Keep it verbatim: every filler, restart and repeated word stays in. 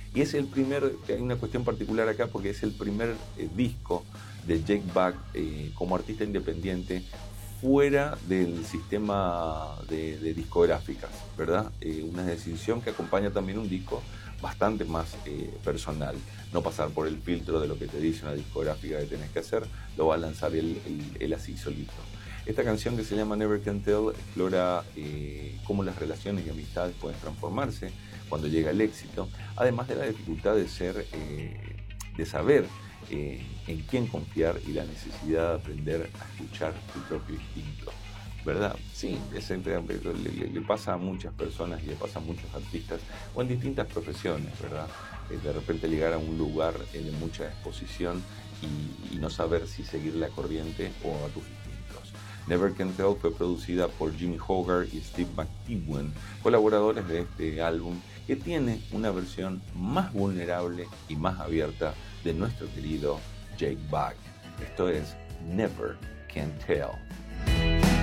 Y es el primer, hay una cuestión particular acá porque es el primer eh, disco de Jake Buck eh, como artista independiente fuera del sistema de, de discográficas, ¿verdad? Eh, una decisión que acompaña también un disco bastante más eh, personal, no pasar por el filtro de lo que te dice una discográfica que tenés que hacer, lo va a lanzar él, él, él así solito. Esta canción, que se llama Never Can Tell, explora eh, cómo las relaciones y amistades pueden transformarse cuando llega el éxito, además de la dificultad de ser, eh, de saber eh, en quién confiar y la necesidad de aprender a escuchar tu propio instinto, ¿verdad? Sí, es, le, le, le pasa a muchas personas y le pasa a muchos artistas o en distintas profesiones, ¿verdad? Eh, de repente llegar a un lugar eh, de mucha exposición y, y no saber si seguir la corriente o a tus instintos. Never Can Tell fue producida por Jimmy Hogarth y Steve McEwen, colaboradores de este álbum, que tiene una versión más vulnerable y más abierta de nuestro querido Jake Buck. Esto es Never Can Tell.